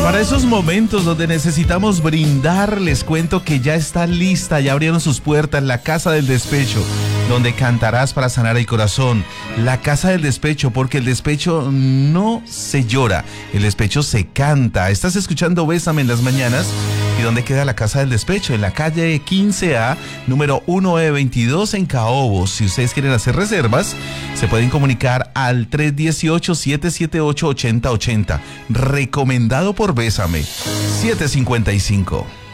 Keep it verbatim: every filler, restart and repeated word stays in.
Para esos momentos donde necesitamos brindar, les cuento que ya está lista, ya abrieron sus puertas la Casa del Despecho, donde cantarás para sanar el corazón. La Casa del Despecho, porque el despecho no se llora, el despecho se canta. Estás escuchando Bésame en las mañanas. ¿Y dónde queda la Casa del Despecho? En la calle quince A, número uno E veintidós en Caobos. Si ustedes quieren hacer reservas, se pueden comunicar al tres uno ocho, siete siete ocho, ocho cero ocho cero. Recomendado por Bésame, siete cincuenta y cinco.